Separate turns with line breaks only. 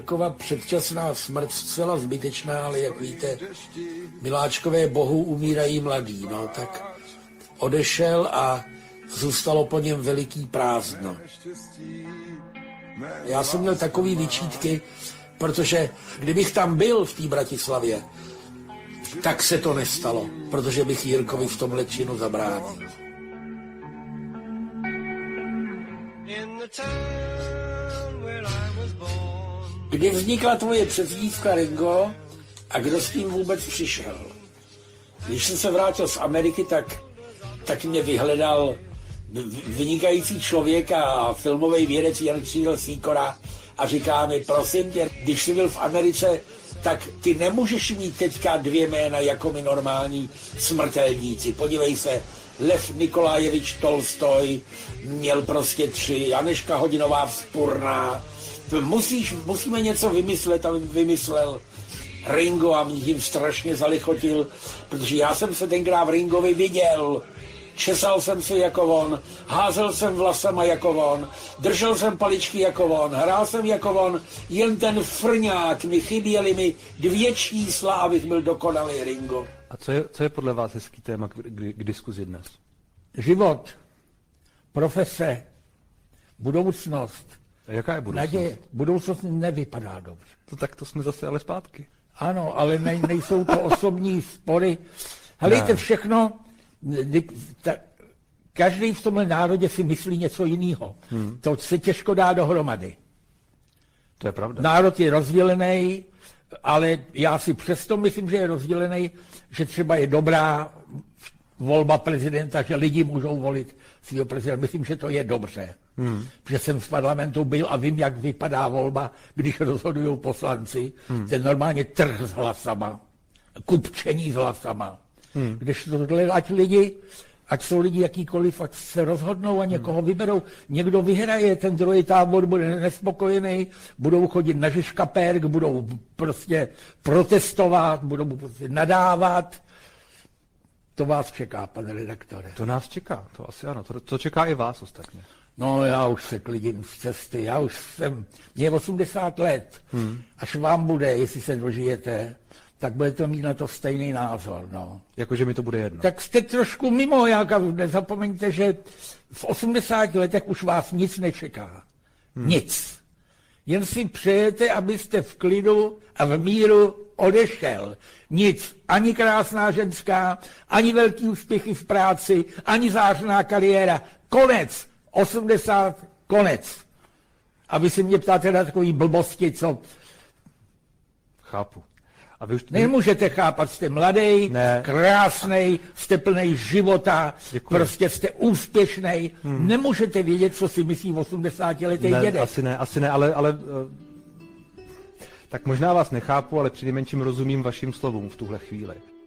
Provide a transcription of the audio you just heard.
Taková předčasná smrt zcela zbytečná, ale jak víte, miláčkové bohů umírají mladí, no tak odešel a zůstalo po něm veliký prázdno. Já jsem měl takový vyčítky, protože kdybych tam byl v té Bratislavě, tak se to nestalo, protože bych Jirkovi v tomhle činu zabránil. Kdy vznikla tvoje přezdívka Ringo a kdo s tím vůbec přišel? Když jsem se vrátil z Ameriky, tak mě vyhledal vynikající člověk a filmový vědec Jan Křídel Sýkora a říká mi, prosím tě, když jsi byl v Americe, tak ty nemůžeš mít teďka 2 jména jako my normální smrtelníci. Podívej se, Lev Nikolajevič Tolstoj měl prostě 3, Janeška Hodinová Vzpurná. Musíme něco vymyslet, a vymyslel Ringo a mě tím strašně zalichotil, protože já jsem se tenkrát v Ringovi viděl. Česal jsem se jako on, házel jsem vlasama jako on, držel jsem paličky jako on, hrál jsem jako on, jen ten frňák, chyběly mi 2 čísla, abych byl dokonalý Ringo.
A co je podle vás hezký téma k diskuzi dnes?
Život, profese, budoucnost.
A jaká je budoucnost?
Naděje. Budoucnost nevypadá dobře.
Tak to jsme zase ale zpátky.
Ano, ale nejsou to osobní spory. Helejte, všechno, každý v tomhle národě si myslí něco jiného. To se těžko dá dohromady.
To je pravda.
Národ je rozdělený, ale já si přesto myslím, že je rozdělený, že třeba je dobrá volba prezidenta, že lidi můžou volit svého prezidenta. Myslím, že to je dobře. Protože jsem v parlamentu byl a vím, jak vypadá volba, když rozhodují poslanci. Ten normálně trh s hlasama, kupčení s hlasama. Když tohle, ať jsou lidi jakýkoliv, ať se rozhodnou a někoho vyberou. Někdo vyhraje, ten druhý tábor bude nespokojený, budou chodit na Žižkapérk, budou prostě protestovat, budou prostě nadávat. To vás čeká, pane redaktore.
To nás čeká, to asi ano. To čeká i vás ostatně.
No, já už se klidím z cesty, mě je 80 let. Až vám bude, jestli se dožijete, tak budete mít na to stejný názor, no.
Jakože mi to bude jedno.
Tak jste trošku mimo, nezapomeňte, že v 80 letech už vás nic nečeká. Nic. Jen si přejete, abyste v klidu a v míru odešel. Nic. Ani krásná ženská, ani velký úspěchy v práci, ani zářná kariéra. Konec. 80, konec. A vy si mě ptáte na takový blbosti, co...
Chápu. A vy už...
Nemůžete chápat, jste mladý, krásnej, jste plnej života,
Děkuji.
Prostě jste úspěšnej. Nemůžete vědět, co si myslí 80letý dědek.
Asi ne, ale tak možná vás nechápu, ale přinejmenším rozumím vašim slovům v tuhle chvíli.